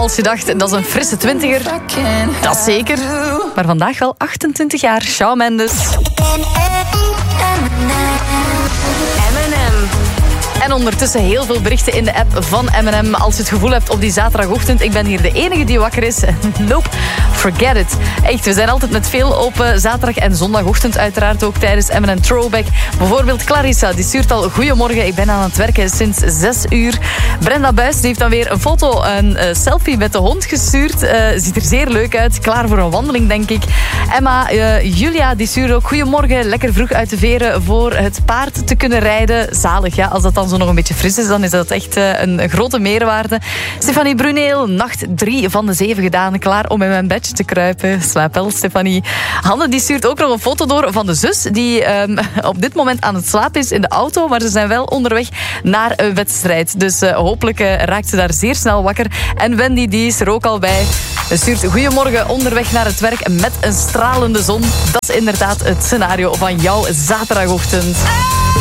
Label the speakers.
Speaker 1: Als je dacht, dat is een frisse 20er, dat is zeker. Maar vandaag wel 28 jaar. Shawn Mendes. En ondertussen heel veel berichten in de app van M&M. Als je het gevoel hebt op die zaterdagochtend, ik ben hier de enige die wakker is. Nope, forget it. Echt, we zijn altijd met veel op zaterdag en zondagochtend. Uiteraard ook tijdens M&M Throwback. Bijvoorbeeld Clarissa, die stuurt al goedemorgen. Ik ben aan het werken sinds 6 uur. Brenda Buijs, die heeft dan weer een foto, een selfie met de hond gestuurd. Ziet er zeer leuk uit. Klaar voor een wandeling, denk ik. Emma, Julia, die stuurt ook goedemorgen. Lekker vroeg uit de veren voor het paard te kunnen rijden. Zalig, ja. Als dat dan zo nog een beetje fris is, dan is dat echt een grote meerwaarde. Stefanie Bruneel, nacht 3 van de 7 gedaan. Klaar om in mijn bedje te kruipen. Slaap wel, Stefanie. Hanne, die stuurt ook nog een foto door van de zus, die op dit moment aan het slapen is in de auto, maar ze zijn wel onderweg naar een wedstrijd. Dus hopelijk raakt ze daar zeer snel wakker. En Wendy, die is er ook al bij. Ze stuurt goedemorgen onderweg naar het werk met een stralende zon. Dat is inderdaad het scenario van jouw zaterdagochtend.